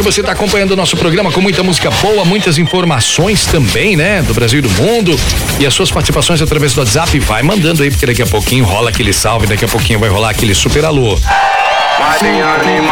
você está acompanhando o nosso programa com muita música boa, muitas informações também, né? Do Brasil e do mundo. E as suas participações através do WhatsApp, vai mandando aí, porque daqui a pouquinho rola aquele salve, daqui a pouquinho vai rolar aquele super alô.